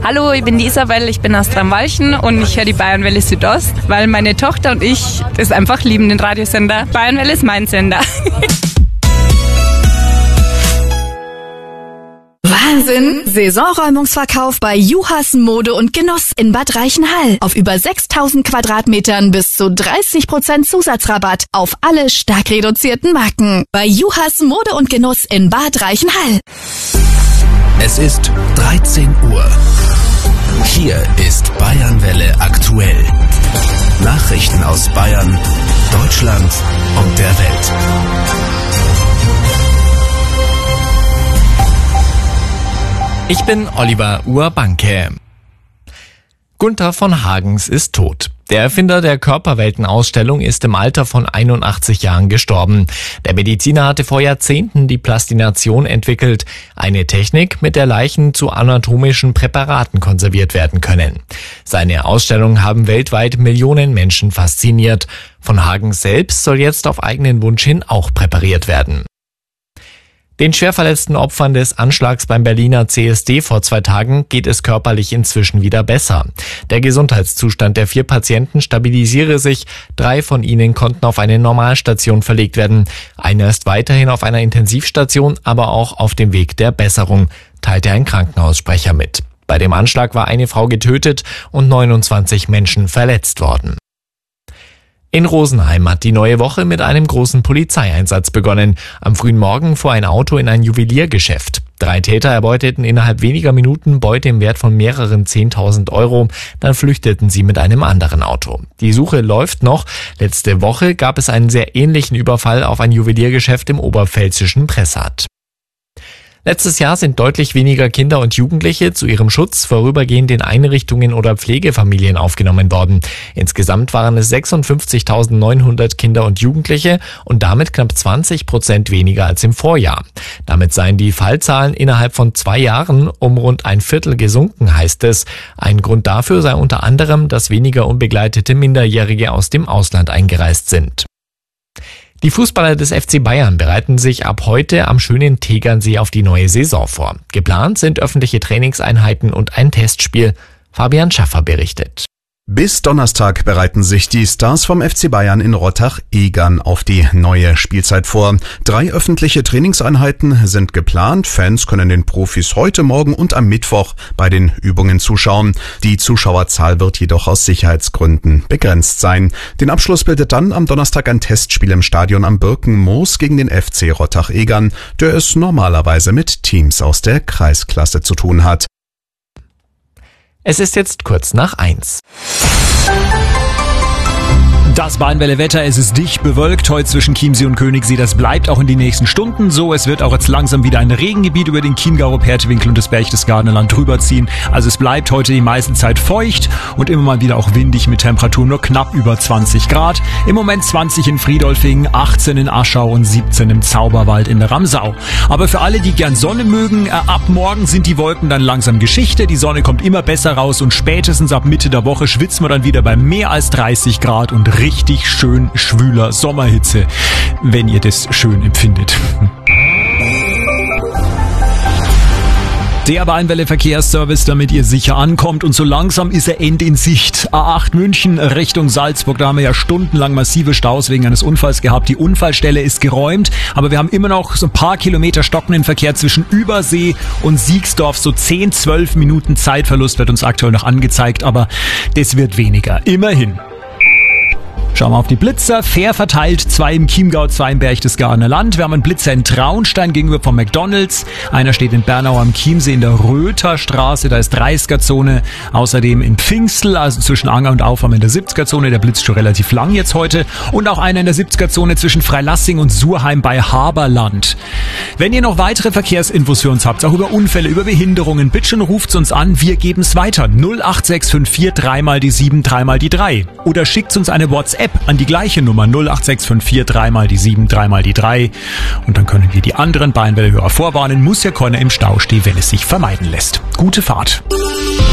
Hallo, ich bin die Isabel, ich bin aus Traunwalchen und ich höre die Bayernwelle Südost, weil meine Tochter und ich das einfach lieben, den Radiosender. Bayernwelle ist mein Sender. Wahnsinn! Saisonräumungsverkauf bei Juhas Mode und Genuss in Bad Reichenhall. Auf über 6.000 Quadratmetern bis zu 30% Zusatzrabatt auf alle stark reduzierten Marken. Bei Juhas Mode und Genuss in Bad Reichenhall. Es ist 13 Uhr. Hier ist Bayernwelle aktuell. Nachrichten aus Bayern, Deutschland und der Welt. Ich bin Oliver Urbanke. Gunther von Hagens ist tot. Der Erfinder der Körperweltenausstellung ist im Alter von 81 Jahren gestorben. Der Mediziner hatte vor Jahrzehnten die Plastination entwickelt, eine Technik, mit der Leichen zu anatomischen Präparaten konserviert werden können. Seine Ausstellungen haben weltweit Millionen Menschen fasziniert. Von Hagens selbst soll jetzt auf eigenen Wunsch hin auch präpariert werden. Den schwer verletzten Opfern des Anschlags beim Berliner CSD vor 2 Tagen geht es körperlich inzwischen wieder besser. Der Gesundheitszustand der 4 Patienten stabilisiere sich. 3 von ihnen konnten auf eine Normalstation verlegt werden. Einer ist weiterhin auf einer Intensivstation, aber auch auf dem Weg der Besserung, teilte ein Krankenhaussprecher mit. Bei dem Anschlag war eine Frau getötet und 29 Menschen verletzt worden. In Rosenheim hat die neue Woche mit einem großen Polizeieinsatz begonnen. Am frühen Morgen fuhr ein Auto in ein Juweliergeschäft. 3 Täter erbeuteten innerhalb weniger Minuten Beute im Wert von mehreren 10.000 Euro. Dann flüchteten sie mit einem anderen Auto. Die Suche läuft noch. Letzte Woche gab es einen sehr ähnlichen Überfall auf ein Juweliergeschäft im oberpfälzischen Pressath. Letztes Jahr sind deutlich weniger Kinder und Jugendliche zu ihrem Schutz vorübergehend in Einrichtungen oder Pflegefamilien aufgenommen worden. Insgesamt waren es 56.900 Kinder und Jugendliche und damit knapp 20% weniger als im Vorjahr. Damit seien die Fallzahlen innerhalb von 2 Jahren um rund 1/4 gesunken, heißt es. Ein Grund dafür sei unter anderem, dass weniger unbegleitete Minderjährige aus dem Ausland eingereist sind. Die Fußballer des FC Bayern bereiten sich ab heute am schönen Tegernsee auf die neue Saison vor. Geplant sind öffentliche Trainingseinheiten und ein Testspiel. Fabian Schaffer berichtet. Bis Donnerstag bereiten sich die Stars vom FC Bayern in Rottach-Egern auf die neue Spielzeit vor. 3 öffentliche Trainingseinheiten sind geplant. Fans können den Profis heute, morgen und am Mittwoch bei den Übungen zuschauen. Die Zuschauerzahl wird jedoch aus Sicherheitsgründen begrenzt sein. Den Abschluss bildet dann am Donnerstag ein Testspiel im Stadion am Birkenmoos gegen den FC Rottach-Egern, der es normalerweise mit Teams aus der Kreisklasse zu tun hat. Es ist jetzt kurz nach 1. Das Bayernwelle-Wetter, es ist dicht bewölkt heute zwischen Chiemsee und Königssee. Das bleibt auch in den nächsten Stunden so. Es wird auch jetzt langsam wieder ein Regengebiet über den Chiemgau, Pertewinkel und das Berchtesgadener Land drüberziehen. Also es bleibt heute die meiste Zeit feucht und immer mal wieder auch windig mit Temperaturen nur knapp über 20 Grad. Im Moment 20 in Friedolfingen, 18 in Aschau und 17 im Zauberwald in der Ramsau. Aber für alle, die gern Sonne mögen, ab morgen sind die Wolken dann langsam Geschichte. Die Sonne kommt immer besser raus und spätestens ab Mitte der Woche schwitzen wir dann wieder bei mehr als 30 Grad und richtig schön schwüler Sommerhitze, wenn ihr das schön empfindet. Der Bayernwelle-Verkehrsservice, damit ihr sicher ankommt, und so langsam ist er end in Sicht. A8 München Richtung Salzburg, da haben wir ja stundenlang massive Staus wegen eines Unfalls gehabt. Die Unfallstelle ist geräumt, aber wir haben immer noch so ein paar Kilometer stockenden Verkehr zwischen Übersee und Siegsdorf. So 10-12 Minuten Zeitverlust wird uns aktuell noch angezeigt, aber das wird weniger. Immerhin. Schauen wir auf die Blitzer. Fair verteilt, 2 im Chiemgau, 2 im Berchtesgadener Land. Wir haben einen Blitzer in Traunstein gegenüber vom McDonalds. Einer steht in Bernau am Chiemsee in der Rötherstraße, da ist 30er-Zone. Außerdem in Pfingstel, also zwischen Anger und Aufwärm in der 70er-Zone. Der blitzt schon relativ lang jetzt heute. Und auch einer in der 70er-Zone zwischen Freilassing und Surheim bei Haberland. Wenn ihr noch weitere Verkehrsinfos für uns habt, auch über Unfälle, über Behinderungen, bitte schon ruft's uns an. Wir geben's weiter. 08654 3 mal die 7, 3 mal die 3. Oder schickt's uns eine WhatsApp an die gleiche Nummer 08654 3 mal die 7, 3 mal die 3. Und dann können wir die anderen Bayernwelle-Hörer vorwarnen. Muss ja keiner im Stau stehen, wenn es sich vermeiden lässt. Gute Fahrt.